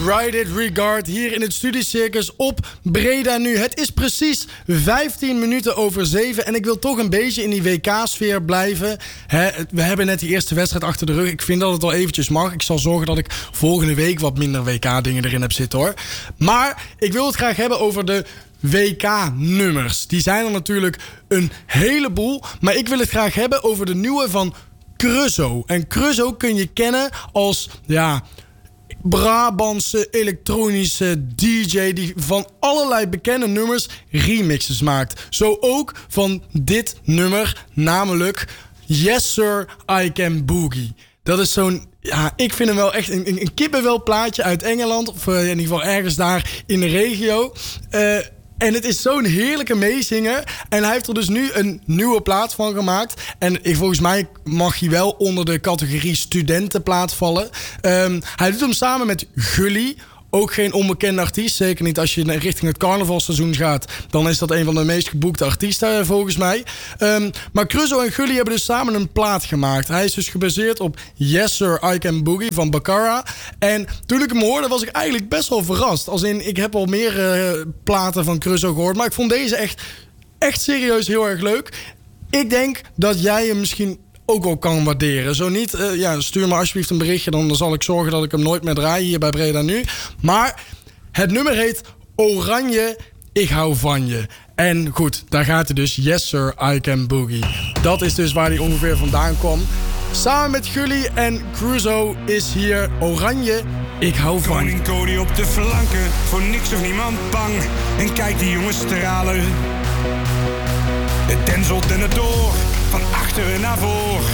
Ride It Regard hier in het Studiecircus op Breda nu. Het is precies 15 minuten over 7 en ik wil toch een beetje in die WK-sfeer blijven. We hebben net die eerste wedstrijd achter de rug. Ik vind dat het wel eventjes mag. Ik zal zorgen dat ik volgende week wat minder WK-dingen erin heb zitten hoor. Maar ik wil het graag hebben over de WK-nummers. Die zijn er natuurlijk een heleboel. Maar ik wil het graag hebben over de nieuwe van Cruzo. En Cruzo kun je kennen als Brabantse elektronische DJ die van allerlei bekende nummers remixes maakt. Zo ook van dit nummer, namelijk Yes Sir, I Can Boogie. Dat is zo'n, ik vind hem wel echt een kippenwelplaatje uit Engeland. Of in ieder geval ergens daar in de regio. En het is zo'n heerlijke meezinger. En hij heeft er dus nu een nieuwe plaat van gemaakt. En volgens mij mag hij wel onder de categorie studentenplaat vallen. Hij doet hem samen met Gully. Ook geen onbekende artiest. Zeker niet als je richting het carnavalseizoen gaat. Dan is dat een van de meest geboekte artiesten volgens mij. Maar Cruzo en Gully hebben dus samen een plaat gemaakt. Hij is dus gebaseerd op Yes Sir, I Can Boogie van Baccara. En toen ik hem hoorde was ik eigenlijk best wel verrast. Als in, ik heb al meer platen van Cruzo gehoord. Maar ik vond deze echt serieus heel erg leuk. Ik denk dat jij hem misschien ook wel kan waarderen. Zo niet, stuur me alsjeblieft een berichtje. Dan zal ik zorgen dat ik hem nooit meer draai hier bij Breda Nu. Maar het nummer heet Oranje, ik hou van je. En goed, daar gaat hij dus. Yes Sir, I Can Boogie. Dat is dus waar hij ongeveer vandaan kwam. Samen met Gully en Cruzo is hier Oranje, ik hou van je. Koning Cody op de flanken, voor niks of niemand bang. En kijk die jongens stralen. Het Denzel en het door, van achteren naar voor.